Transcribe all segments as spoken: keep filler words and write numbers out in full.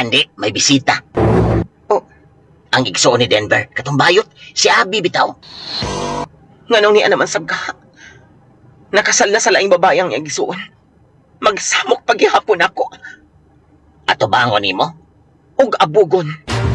Candy, may bisita. Oh, ang igsoon ni Denver, katumbayot, si Abby bitaw. Nganong niya naman sabga. Nakasal na sa laing babae ang igsoon. Magsamok paghihapon ako. Ato bangon nimo? Og abugon.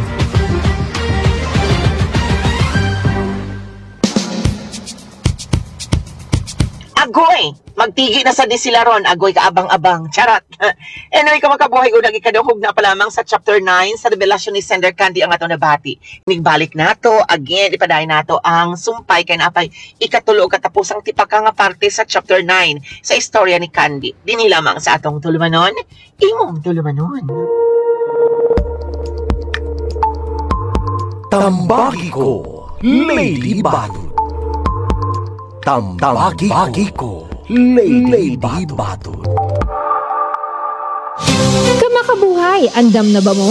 Agoy! Magtigi na sa di sila ron. Agoy kaabang-abang. Charot. Anyway, kamakabuhay unang ikaduhog na pa lamang sa chapter nine sa revelasyon ni Sender Candy ang ato nabati. Nigbalik nato, again, ipadahin nato ang sumpay kay napay ikatulo katapusang tipaka nga parte sa chapter nine sa istorya ni Candy. Dini lamang sa atong tulumanon, imong tulumanon. Tambagi ko, Lady Batot. Tambagi ko, Lady Batot. Kamakabuhay, andam na ba mo?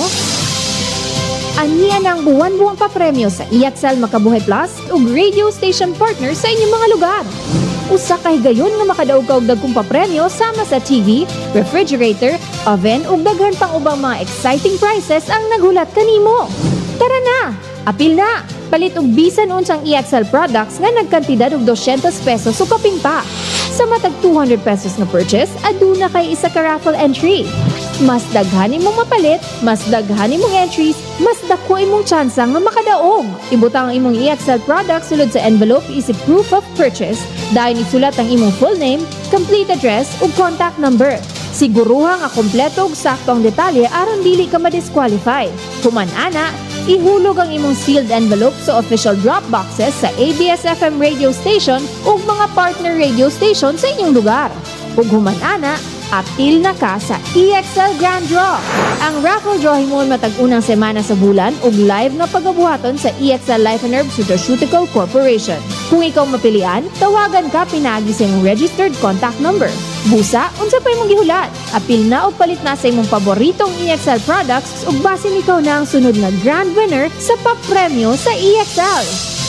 Aniya ng buwan-buwang papremyo sa E X L Makabuhay Plus ug radio station partner sa inyong mga lugar. Usa kay gayon nga makadaog ka og dagkong papremyo sama sa T V, refrigerator, oven ug daghan pang ubang mga exciting prizes ang naghulat kanimo. Tara na! Apil na! Palit og bisan unsang E X L products nga nagkantidad og two hundred pesos o kaping pa. Sa matag two hundred pesos nga purchase, aduna kay isa ka raffle entry. Mas daghan imong mapalit, mas daghan imong entries, mas dako imong tsansa nga makadaog. Ibutang ang imong E X L products sulod sa envelope isip proof of purchase, dahil isulat ang imong full name, complete address ug contact number. Siguruha nga kompleto ug sakto ang detalye aron dili ka ma-disqualify. Human ana, ihulog ang imong sealed envelope sa official drop boxes sa A B S F M radio station ug mga partner radio station sa inyong lugar. Ug human ana, apil na ka sa E X L Grand Draw. Ang raffle draw himon matag unang semana sa bulan ug live nga pagabuhaton sa E X L Life and Herb Nutraceutical Corporation. Kung ikaw mapilian, tawagan ka pinaagi sa imong registered contact number. Busa, unsa pa imong gihulat? Apil na og palit na sa imong paboritong E X L products ug basin ikaw na ang sunod na grand winner sa papremyo sa E X L.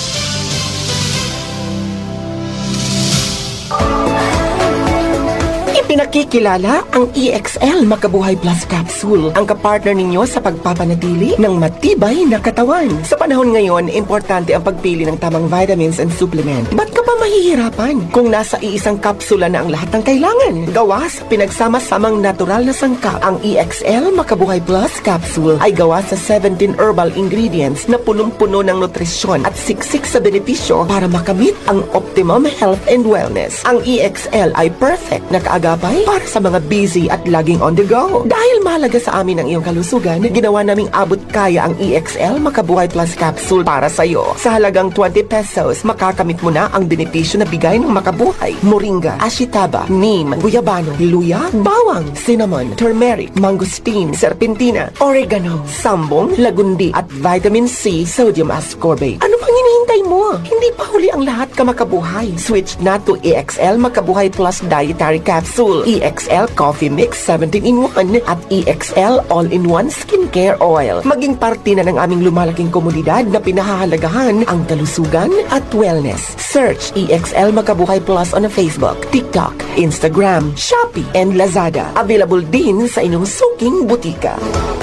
Pinakikilala ang E X L Makabuhay Plus Capsule, ang kapartner ninyo sa pagpapanatili ng matibay na katawan. Sa panahon ngayon, importante ang pagpili ng tamang vitamins and supplement. Ba't ka pa mahihirapan kung nasa iisang kapsula na ang lahat ng kailangan? Gawa sa pinagsama-samang natural na sangkap, ang E X L Makabuhay Plus Capsule ay gawa sa seventeen herbal ingredients na punong-puno ng nutrisyon at siksik sa benepisyo para makamit ang optimum health and wellness. Ang E X L ay perfect na kaagapay para sa mga busy at laging on the go. Dahil mahalaga sa amin ang iyong kalusugan, ginawa naming abot kaya ang E X L Makabuhay Plus Capsule para sa iyo. Sa halagang twenty pesos, makakamit mo na ang benepisyo na bigay ng Makabuhay. Moringa, ashitaba, neem, guyabano, luya, bawang, cinnamon, turmeric, mangosteen, serpentina, oregano, sambong, lagundi, at vitamin C, sodium ascorbate. Ano pang hinihintay mo? Hindi pa huli ang lahat ka Makabuhay. Switch na to E X L Makabuhay Plus Dietary Capsule, E X L Coffee Mix seventeen in one at E X L All-in-One Skincare Oil. Maging parte na ng aming lumalaking komunidad na pinahahalagahan ang kalusugan at wellness. Search E X L Makabuhay Plus on Facebook, TikTok, Instagram, Shopee, and Lazada. Available din sa inyong suking butika.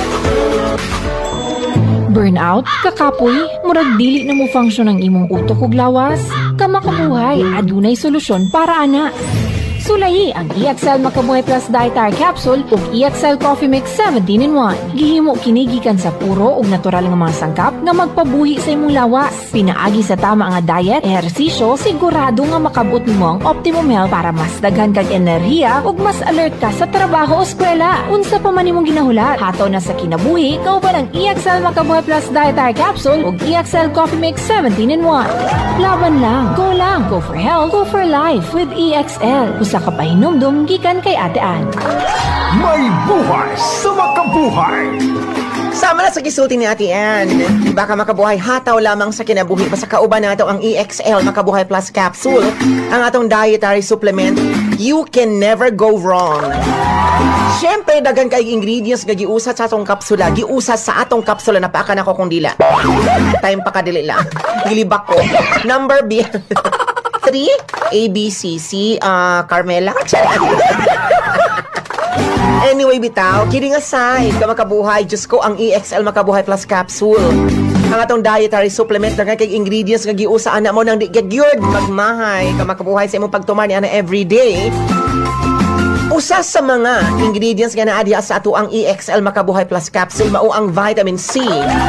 Burnout, kakapoy, murag dili na mo function ang imong utok ug lawas. Kamakabuhay, adunay solusyon para ana. Sulayi ang E X L Makabuhay Plus Dietary Capsule ug E X L Coffee Mix seventeen in one. Gihimo kini gikan sa puro ug natural nga mga sangkap nga magpabuhi sa imong lawas. Pinaagi sa tama nga diet, ehersisyo, sigurado nga makabot nimo ang optimum health para mas daghan kag enerhiya ug mas alert ka sa trabaho o eskwela. Unsa pa man imong ginahulat, hataw na sa kinabuhi, kauban ang E X L Makabuhay Plus Dietary Capsule ug E X L Coffee Mix seventeen in one. Laban lang, go lang, go for health, go for life with E X L. Usa ka pahinumdum gikan kay Ate Ann. May buhay sa Makabuhay! Sama na sa gisulti ni Ate Ann. Baka makabuhay hataw lamang sa kinabuhi. Basta kauban nato ang E X L Makabuhay Plus Capsule, ang atong dietary supplement. You can never go wrong. Siyempre, dagan kay ingredients nga giusat sa atong kapsula. Giusat sa atong kapsula na paaka na ko kung dila. Time pa kadili lang. Gilibak ko. Number B. three, A B C C, uh, Carmela. Anyway, bitaw, kidding aside, ka makabuhay, Diyos ko, ang E X L Makabuhay Plus Capsule. Ang atong dietary supplement na kay ingredients nga giusa ana mo nang di gyud magmahay ka makabuhay sa imong pagtumar ni ana everyday. Usa sa mga ingredients nga naa diha sa ato ang E X L Makabuhay Plus Capsule mao ang vitamin C.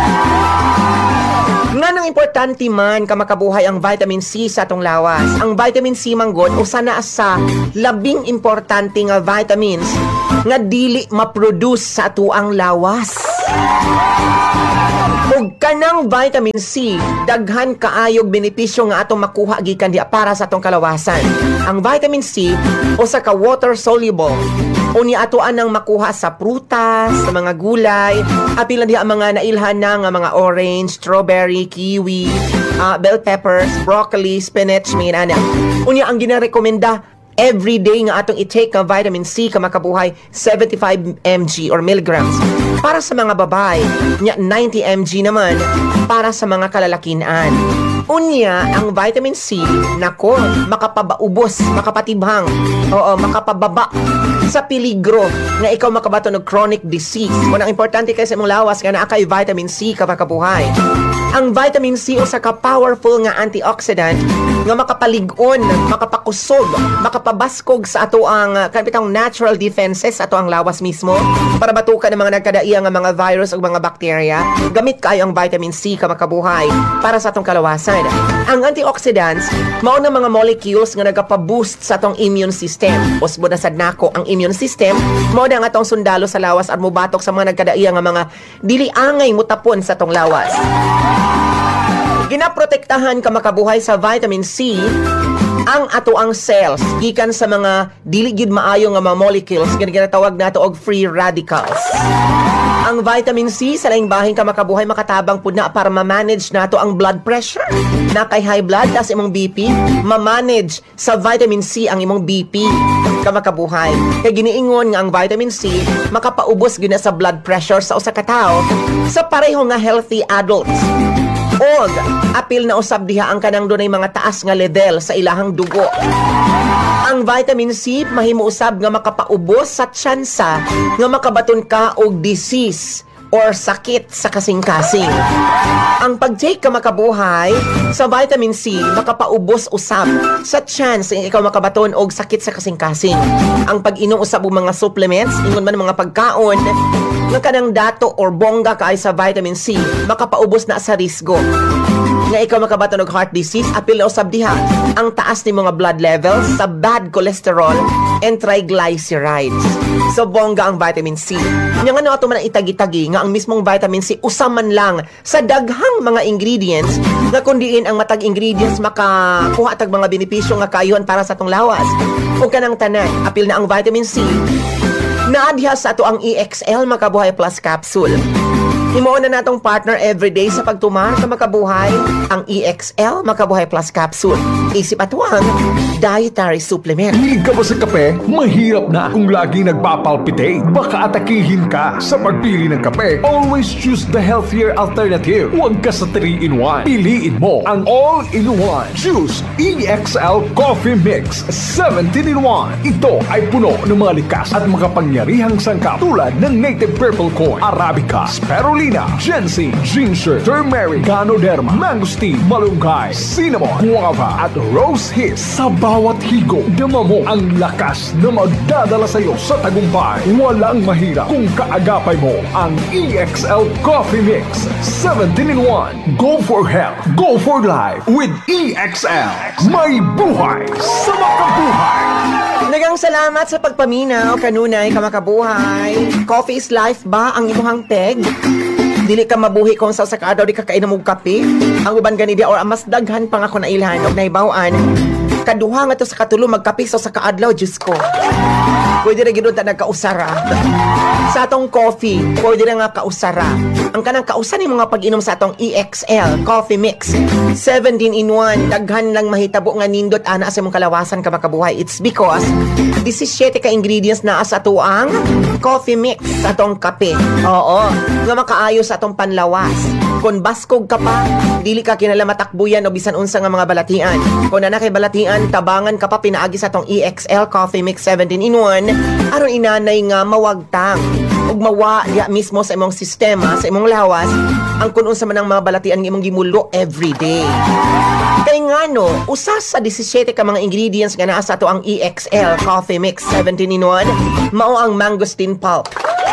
Nga nang importante man ka makabuhay ang vitamin C sa atong lawas. Ang vitamin C manggod usa na sa labing importante nga vitamins nga dili ma-produce sa ato ang lawas. Ug kanang vitamin C, daghan kaayog benepisyo nga atong makuha gikan diha para sa atong kalawasan. Ang vitamin C usa ka water soluble. Unya ato anang makuha sa prutas, sa mga gulay, apil na diha ang mga nailhan na nga mga orange, strawberry, kiwi, uh, bell peppers, broccoli, spinach, mga ana. Unya ang ginarekomenda every day nga atong i-take ang vitamin C ka makabuhay seventy-five milligrams or milligrams para sa mga babae, nya ninety milligrams naman para sa mga kalalakinan. Unya, ang vitamin C, nako, makapabaubos, makapatibhang, oo, makapababa sa peligro nga ikaw makabato ng chronic disease. Kung ang importante kay sa imong lawas nga naa kay vitamin C ka makabuhay. Ang vitamin C usa ka powerful nga antioxidant nga makapalig-on, makapakusog, makapabaskog sa ato ang uh, kapitang natural defenses ato ang lawas mismo para batukan ng mga nagkadaiya nga mga virus o mga bakterya. Gamit kayo ang vitamin C ka makabuhay para sa atong kalawasan. Ang antioxidants mao na mga molecules nga nagapa-boost sa atong immune system. Usbo na sad nako ang immune system mao na ang atong sundalo sa lawas at mobatok sa mga nagkadaiya nga mga dili angay mutapon sa atong lawas. Ginaprotektahan ka makabuhay sa vitamin C ang ato ang cells gikan sa mga dili gid maayo nga mga molecules nga ginatawag nato og free radicals. Ang vitamin C sa laing bahin ka makabuhay makatabang pud na para ma-manage nato ang blood pressure. Na kay high blood tas imong B P, ma-manage sa vitamin C ang imong B P ka makabuhay. Kay giniingon nga ang vitamin C makapaubos gyud na sa blood pressure sa usa ka tawo sa pareho nga healthy adults. Og apil na usab diha ang kanang dunay mga taas nga level sa ilahang dugo. Ang vitamin C mahimo usab nga makapaubos sa tsansa nga makabaton ka og disease or sakit sa kasing-kasing. Ang pag-take ka makabuhay sa vitamin C makapaubos usab sa chance nga ikaw makabaton og sakit sa kasing-kasing. Ang pag-inom usab og mga supplements, ingon man mga pagkaon nga kanang dato or bongga kaay sa vitamin C makapaubos na sa risgo nga ikaw makabaton og heart disease. Apil na usab diha ang taas ni mga blood levels sa bad cholesterol and triglycerides. So bongga ang vitamin C. Nya nga no ato man itagi-tagi nga ang mismong vitamin C usaman lang sa daghang mga ingredients nga kundiin ang matag ingredients makakuha tag mga benepisyo nga kayon para sa atong lawas. Ug kanang tanan, apil na ang vitamin C naadya sa ato ang E X L Makabuhay Plus Capsule. Himuon na natong partner everyday sa pagtumar sa makabuhay ang E X L Makabuhay Plus Capsule. Isip ato ang dietary supplement. Hilig ka ba sa kape? Mahirap na kung lagi nagpapalpitate. Baka atakihin ka sa pagpili ng kape. Always choose the healthier alternative. Huwag ka sa three in one. Piliin mo ang all-in-one. Choose E X L Coffee Mix seventeen in one. Ito ay puno ng mga likas at makapangyarihang sangkap tulad ng native purple corn, Arabica, spirulina, ginseng, ginger, turmeric, ganoderma, mangosteen, malunggay, cinnamon, guava, at rose hiss. Sa bawat higo, dama mo ang lakas na magdadala sa iyo sa tagumpay. Walang mahirap kung kaagapay mo ang E X L Coffee Mix seventeen in one. Go for health, go for life with E X L. May buhay sa makabuhay. Nagang salamat sa pagpaminaw kanunay ka makabuhay. Coffee is life ba ang imuhang peg? Dili ka mabuhi kung sa ka adlaw di ka kainom og kape. Ang uban gani di or ang mas daghan pang ako na ilhan og nahibaw-an. Kaduha nga to sa katulo magkape sa ka adlaw, Diyos ko. Pwede ra gid ta nagkausara. Sa atong coffee, pwede na nga kausara. Ang kanang kausa ni mga pag-inom sa atong E X L Coffee Mix. seventeen in one. Daghan lang mahitabo nga nindot ana sa imong kalawasan ka makabuhay. It's because seventeen ka ingredients na sa ato ang coffee mix sa atong kape. Oo, nga makaayo sa atong panlawas. Kung baskog ka pa, dili ka kinala matakbuyan o bisan unsa nga mga balatian. Kung na kay balatian, tabangan ka pa pinaagi sa atong E X L Coffee Mix seventeen in one aron inanay nga mawagtang ug mawa diha mismo sa imong sistema, sa imong lawas ang kun unsa man ang mga balatian nga imong gimulo every day. Kay nga no, usas sa seventeen ka mga ingredients nga naa sa ato ang E X L Coffee Mix seventeen in one mao ang mangosteen pulp.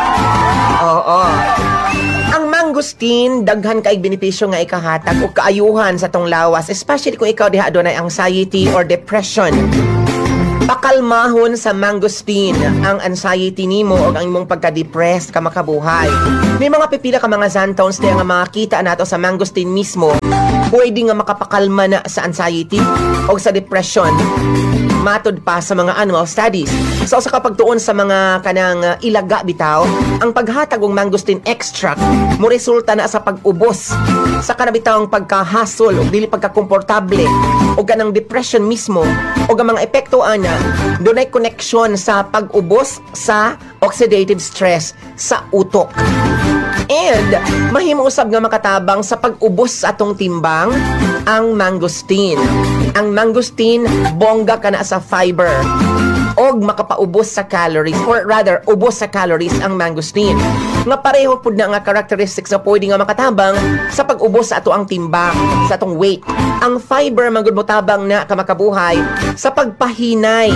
Oo. Ang mangosteen, daghan kaig benepisyo nga ikahatag o kaayuhan sa tong lawas, especially kung ikaw diha adunay anxiety or depression. Pakalmahon sa mangosteen ang anxiety nimo o ang imong pagka-depressed ka makabuhay. May mga pipila ka mga xanthones diya nga makita nato sa mangosteen mismo, pwede nga makapakalma na sa anxiety o sa depression. Matod pa sa mga animal studies. So sa kapagtuon sa mga kanang uh, ilaga bitaw, ang paghatag og mangosteen extract mo resulta na sa pag-ubos sa kanabitawang pagkahasol o dili pagkakomportable o kanang depression mismo o ang mga epekto ana dunay connection sa pag-ubos sa oxidative stress sa utok. And mahimo usab nga makatabang sa pag-ubos sa atong timbang ang mangosteen. Ang mangosteen bongga kana sa fiber og makapaubos sa calories or rather ubos sa calories ang mangosteen. Nga pareho pud na nga characteristics na pwede nga makatabang sa pag-ubos sa ato ang timbang, sa atong weight. Ang fiber magud mo tabang na ka makabuhay sa pagpahinay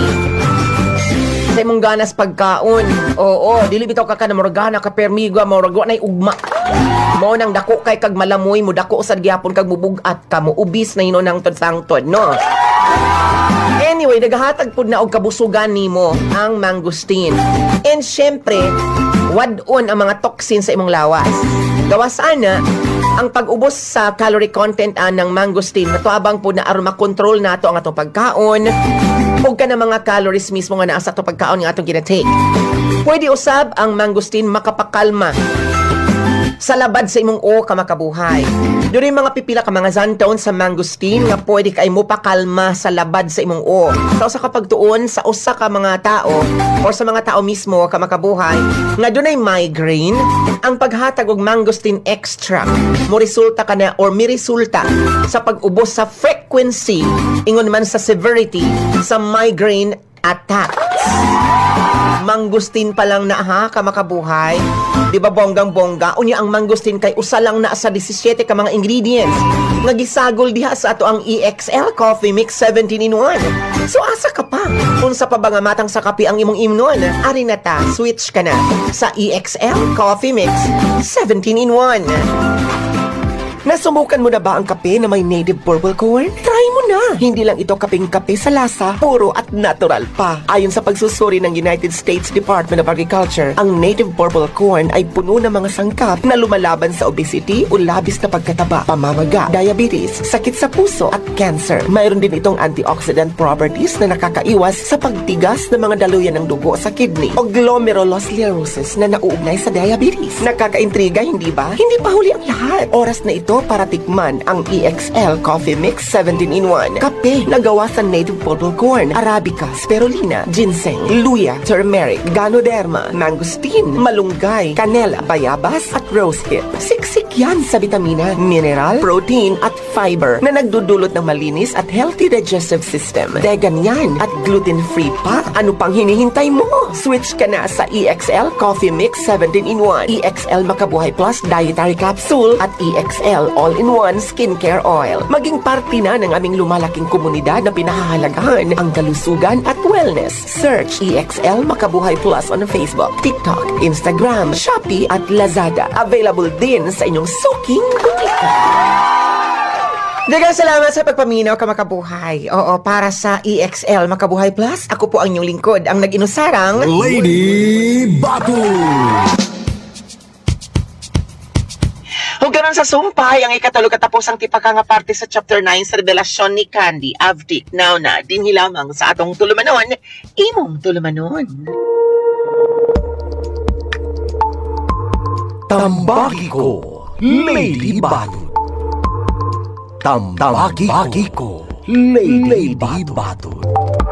sa imong ganas pagkaon. Oo, dili bitaw ka ka na morgana ka permiga morgo nay ugma. Mo nang dako kay kag malamoy mo dako sad gyapon kag mubugat ka mo ubis na hino nang tod-sangtod, no? Anyway, nagahatag pud na og kabusugan nimo ang mangosteen. And syempre, wad-on ang mga toxins sa imong lawas. Gawas ana ang pag-ubos sa calorie content ah, ng mangosteen natuabang po na aron makontrol nato ang atong pagkaon o ka na mga calories mismo nga naa sa atong pagkaon nga atong ginatake. Pwede usab ang mangosteen makapakalma sa labad sa imong o ka makabuhay. Doon yung mga pipila ka mga xanthones sa mangosteen nga pwede kay mo pakalma sa labad sa imong o. So sa kapagtuon sa usa ka mga tao or sa mga tao mismo ka makabuhay nga dunay migraine, ang paghatag og mangosteen extract mo resulta ka na or mi resulta sa pag-ubos sa frequency ingon man sa severity sa migraine attacks. Mangosteen pa lang na ha ka makabuhay. Di ba bonggang-bongga? Unya ang mangosteen kay usa lang na sa seventeen ka mga ingredients nga gisagol diha sa ato ang E X L Coffee Mix seventeen in one. So asa ka pa? Unsa pa ba nga matang sa kape ang imong imnon? Ari na ta, switch ka na sa E X L Coffee Mix seventeen in one. Nasubukan mo na ba ang kape na may native purple corn? Try mo na! Hindi lang ito kapeng kape sa lasa, puro at natural pa. Ayon sa pagsusuri ng United States Department of Agriculture, ang native purple corn ay puno ng mga sangkap na lumalaban sa obesity o labis na pagkataba, pamamaga, diabetes, sakit sa puso at cancer. Mayroon din itong antioxidant properties na nakakaiwas sa pagtigas ng mga daluyan ng dugo sa kidney o glomerulosclerosis na nauugnay sa diabetes. Nakakaintriga, hindi ba? Hindi pa huli ang lahat. Oras na ito para tikman ang E X L Coffee Mix seventeen in one. Kape na gawa sa native purple corn, arabica, spirulina, ginseng, luya, turmeric, ganoderma, mangosteen, malunggay, canela, bayabas at rosehip. Siksik yan sa vitamina, mineral, protein at fiber na nagdudulot ng malinis at healthy digestive system. Vegan yan at gluten-free pa. Ano pang hinihintay mo? Switch ka na sa E X L Coffee Mix seventeen in one, E X L Makabuhay Plus Dietary Capsule at E X L All-in-One Skincare Oil. Maging parte na ng aming lumalaking komunidad na pinahahalagahan ang kalusugan at wellness. Search E X L Makabuhay Plus on Facebook, TikTok, Instagram, Shopee at Lazada. Available din sa inyong suking butika. Dagang salamat sa pagpaminaw ka makabuhay. Oo, para sa E X L Makabuhay Plus, ako po ang inyong lingkod, ang nag-inusarang Lady Batu. Hugaran sa sumpay ang ikatalo katapos ang tipaka nga parte sa chapter nine sa revelasyon ni Candy Avdik. Now na, dinhi lamang sa atong tulumanon, imong tulumanon. Tambagi ko, Lady Badut. Tambagi ko, Lady Badut.